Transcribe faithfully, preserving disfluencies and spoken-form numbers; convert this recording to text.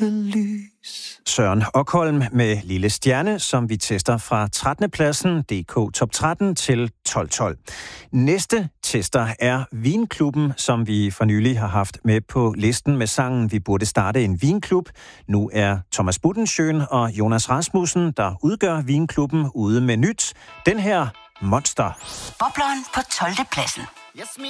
lys. Søren Okholm med Lille Stjerne, som vi tester fra trettende pladsen, D K Top tretten til tolv tolv. Næste tester er Vinklubben, som vi for nylig har haft med på listen med sangen Vi burde starte en vinklub. Nu er Thomas Budensjøen og Jonas Rasmussen, der udgør Vinklubben, ude med nyt. Den her Monster. Bobleren på tolvte pladsen. Yes,